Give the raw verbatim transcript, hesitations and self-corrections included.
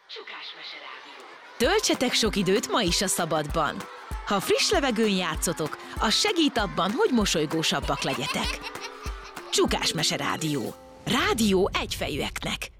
Csukásmese Rádió. Töltsetek sok időt ma is a szabadban. Ha friss levegőn játszotok, az segít abban, hogy mosolygósabbak legyetek. Csukásmese Rádió. Rádió egyfejűeknek.